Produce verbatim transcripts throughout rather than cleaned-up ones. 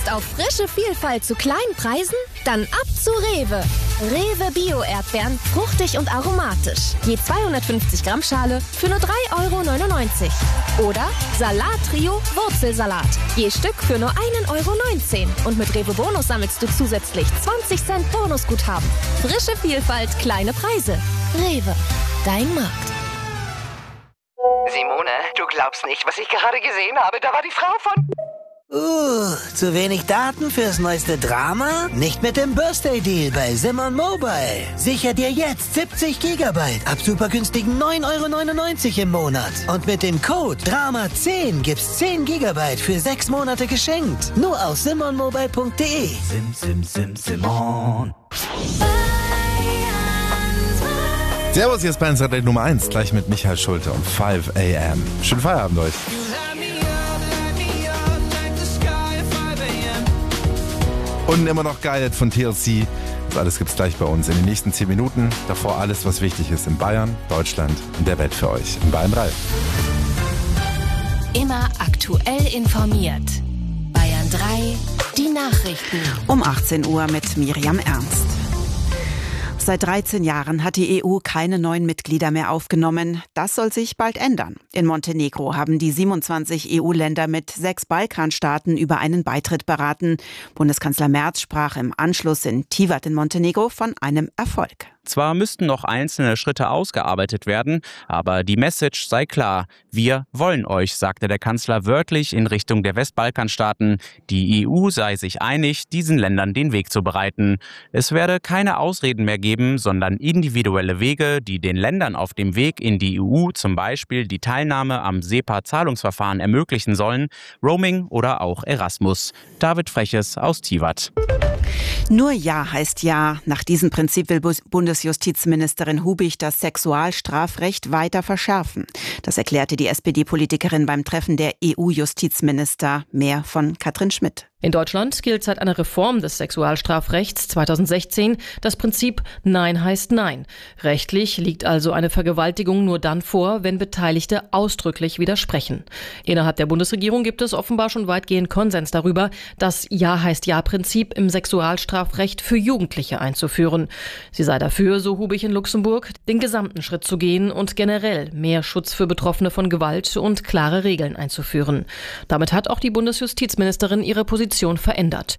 Lust auf frische Vielfalt zu kleinen Preisen? Dann ab zu Rewe. Rewe Bio-Erdbeeren, fruchtig und aromatisch. Je zweihundertfünfzig Gramm Schale für nur drei Euro neunundneunzig. Oder Salat-Trio Wurzelsalat. Je Stück für nur ein Euro neunzehn. Und mit Rewe Bonus sammelst du zusätzlich zwanzig Cent Bonusguthaben. Frische Vielfalt, kleine Preise. Rewe, dein Markt. Simone, du glaubst nicht, was ich gerade gesehen habe. Da war die Frau von... Uh, zu wenig Daten fürs neueste Drama? Nicht mit dem Birthday Deal bei Simon Mobile. Sicher dir jetzt siebzig Gigabyte ab super günstigen neun Euro neunundneunzig im Monat. Und mit dem Code Drama zehn gibt's zehn Gigabyte für sechs Monate geschenkt. Nur auf simon mobile punkt de. Sim, sim, sim, Simon. Servus, hier ist Bayern Saturday Nummer eins, gleich mit Michael Schulte um fünf a m Schönen Feierabend euch. Und immer noch geil von T L C. Das alles gibt's gleich bei uns in den nächsten zehn Minuten. Davor alles, was wichtig ist in Bayern, Deutschland und der Welt für euch in Bayern drei. Immer aktuell informiert. Bayern drei, die Nachrichten. Um achtzehn Uhr mit Miriam Ernst. Seit dreizehn Jahren hat die E U keine neuen Mitglieder mehr aufgenommen. Das soll sich bald ändern. In Montenegro haben die siebenundzwanzig E U-Länder mit sechs Balkanstaaten über einen Beitritt beraten. Bundeskanzler Merz sprach im Anschluss in Tivat in Montenegro von einem Erfolg. Zwar müssten noch einzelne Schritte ausgearbeitet werden, aber die Message sei klar. Wir wollen euch, sagte der Kanzler wörtlich in Richtung der Westbalkanstaaten. Die E U sei sich einig, diesen Ländern den Weg zu bereiten. Es werde keine Ausreden mehr geben, sondern individuelle Wege, die den Ländern auf dem Weg in die E U zum Beispiel die Teilnahme am SEPA-Zahlungsverfahren ermöglichen sollen, Roaming oder auch Erasmus. David Freches aus Tivat. Nur Ja heißt Ja. Nach diesem Prinzip will Bundesjustizministerin Hubig das Sexualstrafrecht weiter verschärfen. Das erklärte die S P D-Politikerin beim Treffen der E U-Justizminister. Mehr von Katrin Schmidt. In Deutschland gilt seit einer Reform des Sexualstrafrechts zweitausendsechzehn das Prinzip Nein heißt Nein. Rechtlich liegt also eine Vergewaltigung nur dann vor, wenn Beteiligte ausdrücklich widersprechen. Innerhalb der Bundesregierung gibt es offenbar schon weitgehend Konsens darüber, das Ja heißt Ja-Prinzip im Sexualstrafrecht für Jugendliche einzuführen. Sie sei dafür, so Hubig in Luxemburg, den gesamten Schritt zu gehen und generell mehr Schutz für Betroffene von Gewalt und klare Regeln einzuführen. Damit hat auch die Bundesjustizministerin ihre Position verändert.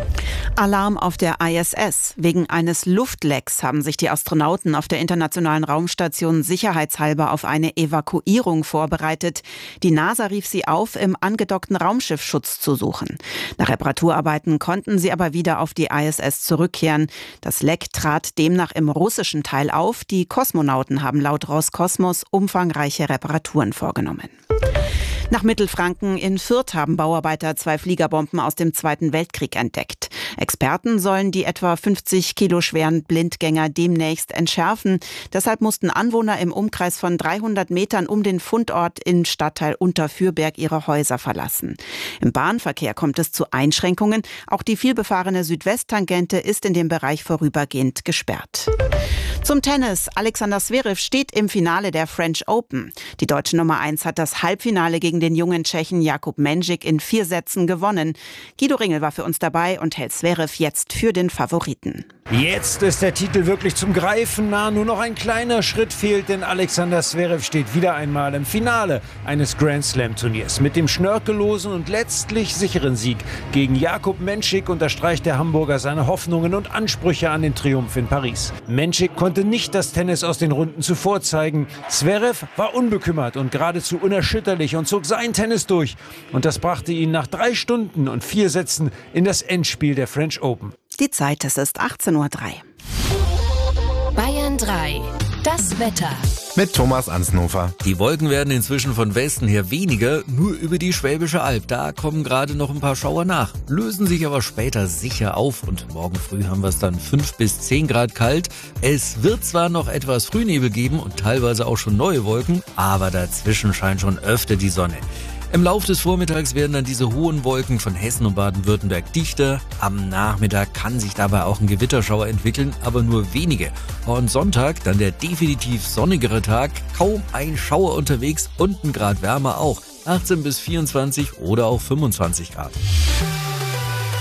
Alarm auf der I S S. Wegen eines Luftlecks haben sich die Astronauten auf der Internationalen Raumstation sicherheitshalber auf eine Evakuierung vorbereitet. Die NASA rief sie auf, im angedockten Raumschiff Schutz zu suchen. Nach Reparaturarbeiten konnten sie aber wieder auf die I S S zurückkehren. Das Leck trat demnach im russischen Teil auf. Die Kosmonauten haben laut Roskosmos umfangreiche Reparaturen vorgenommen. Nach Mittelfranken in Fürth haben Bauarbeiter zwei Fliegerbomben aus dem Zweiten Weltkrieg entdeckt. Experten sollen die etwa fünfzig Kilo schweren Blindgänger demnächst entschärfen. Deshalb mussten Anwohner im Umkreis von dreihundert Metern um den Fundort im Stadtteil Unterfürberg ihre Häuser verlassen. Im Bahnverkehr kommt es zu Einschränkungen. Auch die vielbefahrene Südwesttangente ist in dem Bereich vorübergehend gesperrt. Zum Tennis. Alexander Zverev steht im Finale der French Open. Die deutsche Nummer eins hat das Halbfinale gegen den jungen Tschechen Jakub Menšík in vier Sätzen gewonnen. Guido Ringel war für uns dabei und hält Zverev jetzt für den Favoriten. Jetzt ist der Titel wirklich zum Greifen nah. Nur noch ein kleiner Schritt fehlt, denn Alexander Zverev steht wieder einmal im Finale eines Grand Slam Turniers. Mit dem schnörkellosen und letztlich sicheren Sieg gegen Jakub Menšík unterstreicht der Hamburger seine Hoffnungen und Ansprüche an den Triumph in Paris. Menšík konnte nicht das Tennis aus den Runden zuvor zeigen. Zverev war unbekümmert und geradezu unerschütterlich und zog sein Tennis durch. Und das brachte ihn nach drei Stunden und vier Sätzen in das Endspiel der French Open. Die Zeit, es ist achtzehn Uhr drei. Bayern drei, das Wetter. Mit Thomas Ansnofer. Die Wolken werden inzwischen von Westen her weniger, nur über die Schwäbische Alb. Da kommen gerade noch ein paar Schauer nach, lösen sich aber später sicher auf. Und morgen früh haben wir es dann fünf bis zehn Grad kalt. Es wird zwar noch etwas Frühnebel geben und teilweise auch schon neue Wolken, aber dazwischen scheint schon öfter die Sonne. Im Laufe des Vormittags werden dann diese hohen Wolken von Hessen und Baden-Württemberg dichter. Am Nachmittag kann sich dabei auch ein Gewitterschauer entwickeln, aber nur wenige. Und Sonntag dann der definitiv sonnigere Tag, kaum ein Schauer unterwegs und ein Grad wärmer auch. achtzehn bis vierundzwanzig oder auch fünfundzwanzig Grad.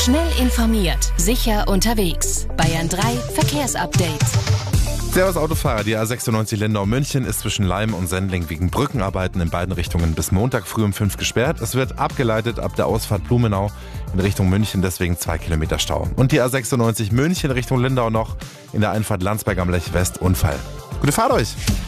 Schnell informiert, sicher unterwegs. Bayern drei Verkehrsupdate. Servus Autofahrer, die A sechsundneunzig Lindau-München ist zwischen Leim und Sendling wegen Brückenarbeiten in beiden Richtungen bis Montag früh um fünf gesperrt. Es wird abgeleitet ab der Ausfahrt Blumenau in Richtung München, deswegen zwei Kilometer Stau. Und die A sechsundneunzig München Richtung Lindau noch in der Einfahrt Landsberg am Lech West Unfall. Gute Fahrt euch!